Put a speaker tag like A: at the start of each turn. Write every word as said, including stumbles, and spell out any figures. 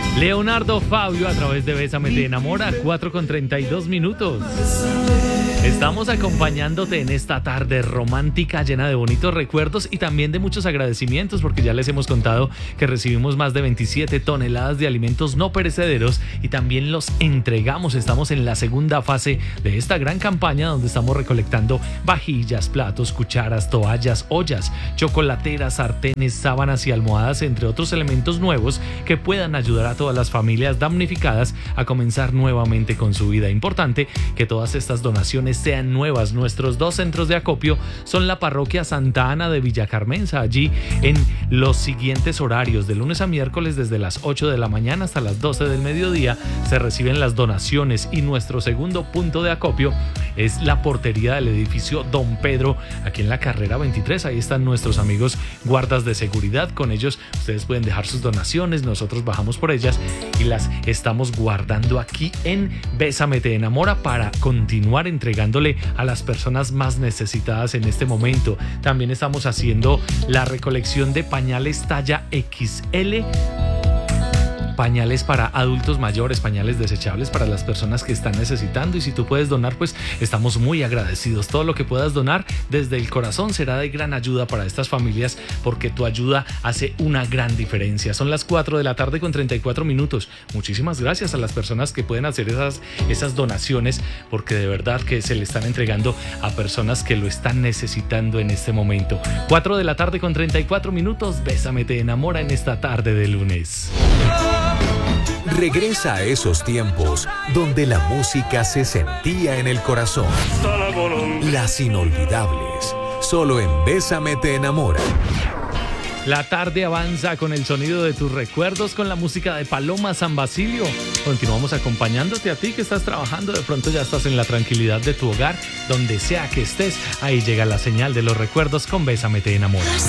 A: Leonardo Fabio a través de Bésame te enamora, cuatro con treinta y dos minutos. Estamos acompañándote en esta tarde romántica llena de bonitos recuerdos y también de muchos agradecimientos, porque ya les hemos contado que recibimos más de veintisiete toneladas de alimentos no perecederos y también los entregamos. Estamos en la segunda fase de esta gran campaña donde estamos recolectando vajillas, platos, cucharas, toallas, ollas, chocolateras, sartenes, sábanas y almohadas, entre otros elementos nuevos que puedan ayudar a todas las familias damnificadas a comenzar nuevamente con su vida. Importante que todas estas donaciones sean nuevas. Nuestros dos centros de acopio son la parroquia Santa Ana de Villa Carmenza. Allí en los siguientes horarios, de lunes a miércoles desde las ocho de la mañana hasta las doce del mediodía, se reciben las donaciones, y nuestro segundo punto de acopio es la portería del edificio Don Pedro, aquí en la carrera veintitrés. Ahí están nuestros amigos guardas de seguridad. Con ellos ustedes pueden dejar sus donaciones, nosotros bajamos por ellas y las estamos guardando aquí en Bésame te enamora para continuar entregándole a las personas más necesitadas en este momento. También estamos haciendo la recolección de pañales talla equis ele, pañales para adultos mayores, pañales desechables para las personas que están necesitando, y si tú puedes donar, pues estamos muy agradecidos. Todo lo que puedas donar desde el corazón será de gran ayuda para estas familias, porque tu ayuda hace una gran diferencia. Son las cuatro de la tarde con treinta y cuatro minutos. Muchísimas gracias a las personas que pueden hacer esas, esas donaciones, porque de verdad que se le están entregando a personas que lo están necesitando en este momento. cuatro de la tarde con treinta y cuatro minutos. Bésame te enamora en esta tarde de lunes.
B: Regresa a esos tiempos donde la música se sentía en el corazón. Las inolvidables, solo en Bésame te enamora.
A: La tarde avanza con el sonido de tus recuerdos, con la música de Paloma San Basilio. Continuamos acompañándote a ti que estás trabajando, de pronto ya estás en la tranquilidad de tu hogar, donde sea que estés. Ahí llega la señal de los recuerdos con Bésame te enamora.